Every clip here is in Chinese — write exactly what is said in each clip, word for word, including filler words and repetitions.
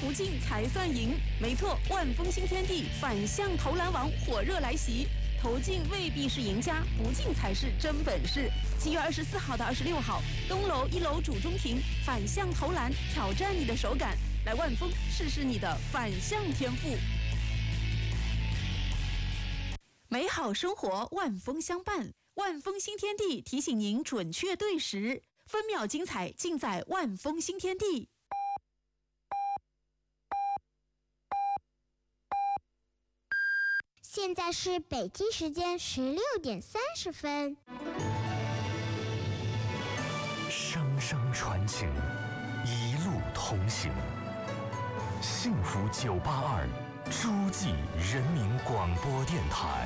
不进才算赢。没错，万丰新天地反向投篮王火热来袭。投进未必是赢家，不进才是真本事。七月二十四号到二十六号，东楼一楼主中庭反向投篮，挑战你的手感。来万丰试试你的反向天赋。美好生活，万丰相伴。万丰新天地提醒您准确对时，分秒精彩尽在万丰新天地。 现在是北京时间十六点三十分。 声声传情，一路同行。幸福九八二，诸暨人民广播电台。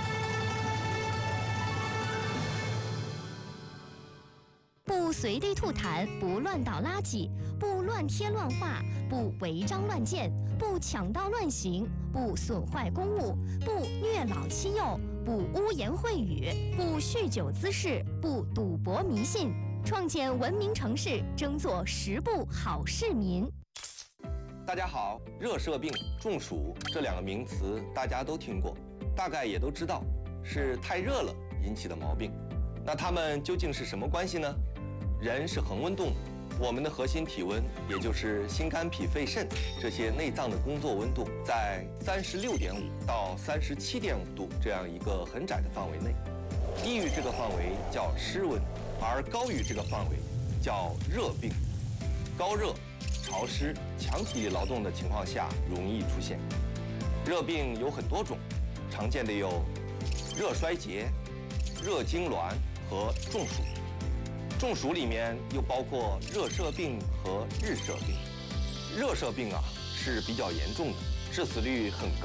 不随地吐痰，不乱倒垃圾，不乱贴乱画，不违章乱建，不抢道乱行，不损坏公物，不虐老欺幼，不污言秽语，不酗酒滋事，不赌博迷信，创建文明城市，争做十不好市民。 大家好，热射病、中暑这两个名词大家都听过，大概也都知道是太热了引起的毛病。那它们究竟是什么关系呢？人是恒温动物，我们的核心体温，也就是心肝脾肺肾这些内脏的工作温度，在三十六点五到三十七点五度这样一个很窄的范围内。低于这个范围叫湿温，而高于这个范围叫热病。高热、潮湿、强体力劳动的情况下容易出现。热病有很多种，常见的有热衰竭、热痉挛和中暑。中暑里面又包括热射病和日射病。热射病啊是比较严重的，致死率很高。